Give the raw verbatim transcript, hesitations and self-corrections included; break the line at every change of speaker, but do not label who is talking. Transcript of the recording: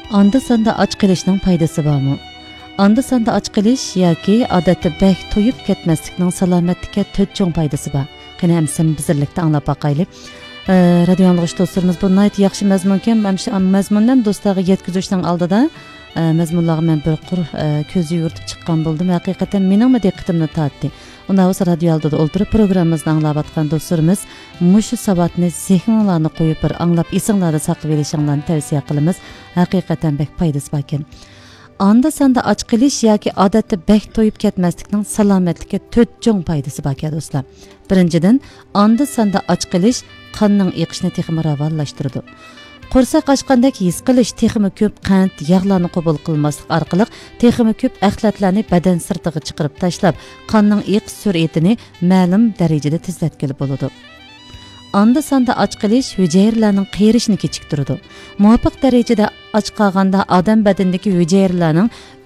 Anda sanda och qilishning foydasi bormi? Anda sanda och qilish yoki odatda bak to'yib ketmaslikning salomatlikka to'rt cho'ng foydasi bor. Qani hamsin bizirlikda anglab boqaylik. Radio anglag'ich do'stlarimiz bu nayt yaxshi mazmunkan, mana shu mazmundan do'stlarga yetkazishning oldida mazmunlarga men bir qur ko'z yugurtib chiqqan bo'ldim. Haqiqatan meningmi diqqatimni tortdi. Unda o'z radio oldida o'tirib programmamizni anglab atgan do'stlarimiz mushu savatni zehninglarni qo'yib bir anglab esinglarda saqlab olishinglarni tavsiya qilamiz. Haqiqatan bek foydasi bor ekan. Anda sanda och qilish yoki odatda bek to'yib ketmaslikning salomatlikka to'rt cho'ng foydasi bor ekan do'stlar. Birinchidan, anda sanda och qilish qonning eqishini texmi ravonlashtiradi. Qo'rsoq ochgandek his qilish texmi ko'p qand, yog'larni qabul qilmaslik orqali texmi ko'p axlatlarni badan sirtiga chiqarib tashlab, qonning eqish sur'atini ma'lum darajada tezlatgili bo'ladi. Anda sanda och qilish hujayralarning qerishini kechiktiradi. Muvofiq darajada och qolganda odam badanidagi hujayralarning